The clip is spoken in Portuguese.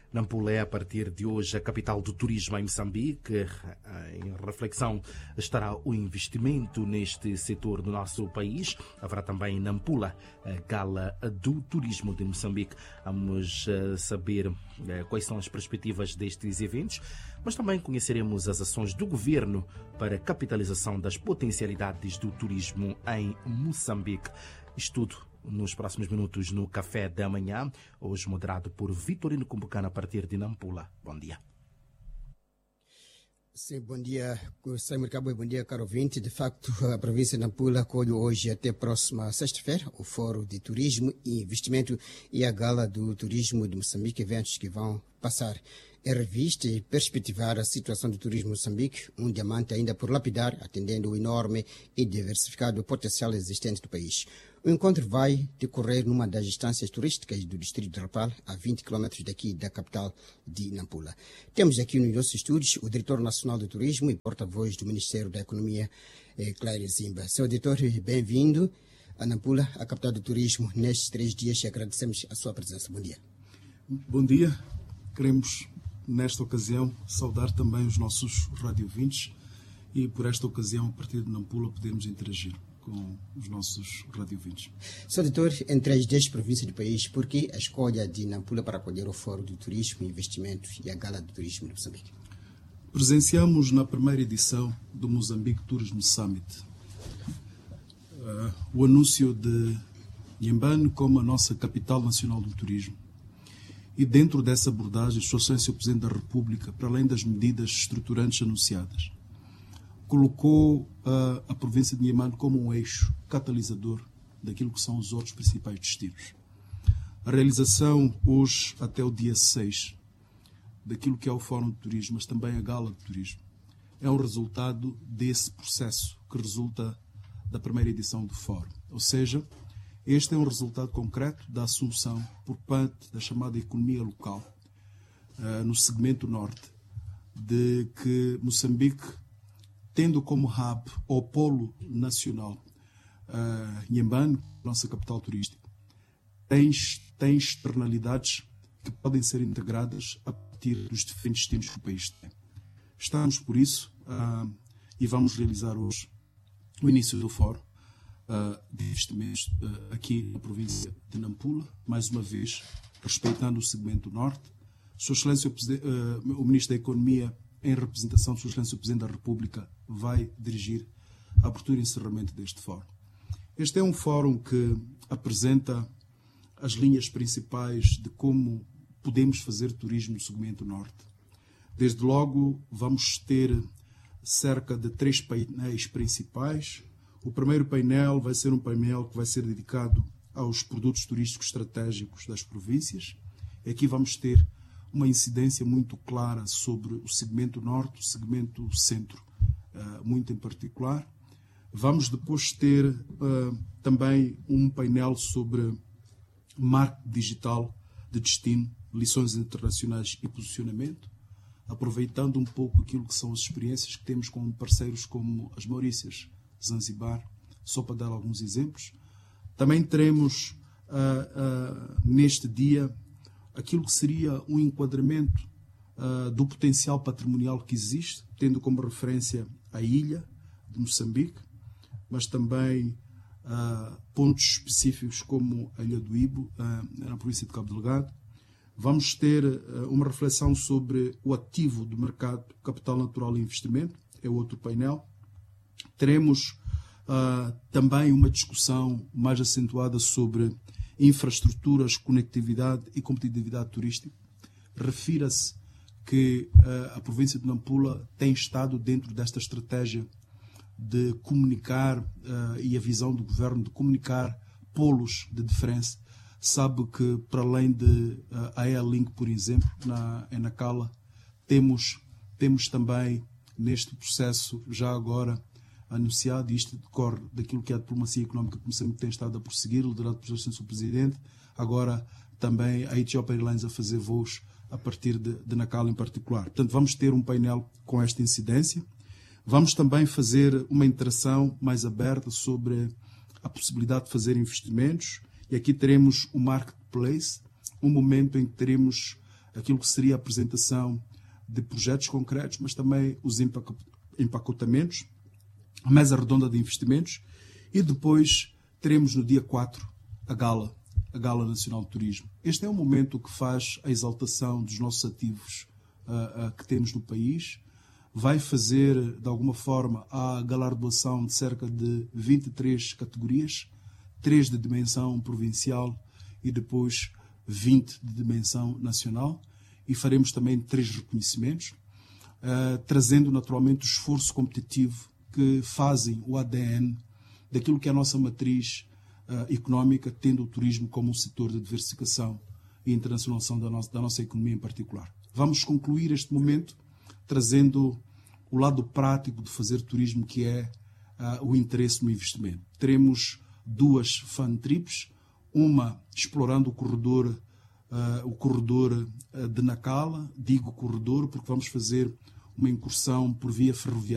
Nampula é, a partir de hoje, a capital do turismo em Moçambique. Em reflexão estará o investimento neste setor do nosso país. Haverá também em Nampula a Gala do Turismo de Moçambique. Vamos saber quais são as perspectivas destes eventos, mas também conheceremos as ações do governo para a capitalização das potencialidades do turismo em Moçambique. Isto tudo nos próximos minutos no Café da Manhã, hoje moderado por Vitorino Kumbucana a partir de Nampula. Bom dia. Sim, bom dia, Samuel Cabo, bom dia, caro ouvinte. De facto, a província de Nampula acolhe hoje até a próxima sexta-feira o Fórum de Turismo e Investimento e a Gala do Turismo de Moçambique, eventos que vão passar em revista e perspectivar a situação do turismo em Moçambique, um diamante ainda por lapidar, atendendo o enorme e diversificado potencial existente do país. O encontro vai decorrer numa das instâncias turísticas do distrito de Rapal, a 20 km daqui da capital de Nampula. Temos aqui nos nossos estúdios o diretor nacional do turismo e porta-voz do Ministério da Economia, Cláudio Zimba. Seu diretor, bem-vindo a Nampula, a capital do turismo, nestes 3 dias, e agradecemos a sua presença. Bom dia. Bom dia. Queremos, nesta ocasião, saudar também os nossos radiovintes e, por esta ocasião, a partir de Nampula, podemos interagir com os nossos radiovintes. Sr. Doutor, entre as 10 províncias do país, por que a escolha de Nampula para acolher o Fórum do Turismo e Investimento e a Gala do Turismo de Moçambique? Presenciamos na primeira edição do Moçambique Tourism Summit o anúncio de Inhambane como a nossa capital nacional do turismo. E dentro dessa abordagem, Sua Excelência o Presidente da República, para além das medidas estruturantes anunciadas, colocou a província de Inhambane como um eixo catalisador daquilo que são os outros principais destinos. A realização hoje, até o dia 6, daquilo que é o Fórum de Turismo, mas também a Gala de Turismo, é um resultado desse processo que resulta da primeira edição do Fórum. Ou seja, este é um resultado concreto da assunção por parte da chamada economia local, no segmento norte, de que Moçambique, tendo como hub ou polo nacional Inhambane, nossa capital turística, tem externalidades que podem ser integradas a partir dos diferentes destinos que o país tem. Estamos, por isso, e vamos realizar hoje o início do Fórum de investimentos aqui na província de Nampula, mais uma vez, respeitando o segmento norte. Sua Excelência, o Ministro da Economia, em representação de Sua Excelência o Presidente da República, vai dirigir a abertura e encerramento deste fórum. Este é um fórum que apresenta as linhas principais de como podemos fazer turismo no segmento norte. Desde logo, vamos ter cerca de 3 painéis principais. O primeiro painel vai ser um painel que vai ser dedicado aos produtos turísticos estratégicos das províncias. E aqui vamos ter uma incidência muito clara sobre o segmento norte, o segmento centro, muito em particular. Vamos depois ter também um painel sobre marketing digital de destino, lições internacionais e posicionamento, aproveitando um pouco aquilo que são as experiências que temos com parceiros como as Maurícias, Zanzibar, só para dar alguns exemplos. Também teremos neste dia aquilo que seria um enquadramento do potencial patrimonial que existe, tendo como referência a ilha de Moçambique, mas também pontos específicos como a Ilha do Ibo, na província de Cabo Delgado. Vamos ter uma reflexão sobre o ativo do mercado capital natural e investimento, é outro painel. Teremos também uma discussão mais acentuada sobre infraestruturas, conectividade e competitividade turística. Refira-se que a província de Nampula tem estado dentro desta estratégia de comunicar e a visão do governo de comunicar polos de diferença. Sabe que, para além de a Airlink, por exemplo, na Nacala, temos também neste processo já agora anunciado, e isto decorre daquilo que é a diplomacia económica que Moçambique tem estado a prosseguir, liderado pelo Sr. Presidente, agora também a Ethiopian Airlines a fazer voos a partir de Nacala em particular. Portanto, vamos ter um painel com esta incidência. Vamos também fazer uma interação mais aberta sobre a possibilidade de fazer investimentos, e aqui teremos o Marketplace, um momento em que teremos aquilo que seria a apresentação de projetos concretos, mas também os empacotamentos, a mesa redonda de investimentos, e depois teremos no dia 4 a Gala Nacional de Turismo. Este é um momento que faz a exaltação dos nossos ativos que temos no país, vai fazer, de alguma forma, a galardoação de cerca de 23 categorias, 3 de dimensão provincial e depois 20 de dimensão nacional, e faremos também 3 reconhecimentos, trazendo naturalmente o esforço competitivo que fazem o ADN daquilo que é a nossa matriz económica, tendo o turismo como um setor de diversificação e internacionalização da nossa economia em particular. Vamos concluir este momento trazendo o lado prático de fazer turismo, que é o interesse no investimento. Teremos 2 fan trips, uma explorando o corredor de Nacala. Digo corredor porque vamos fazer uma incursão por via ferroviária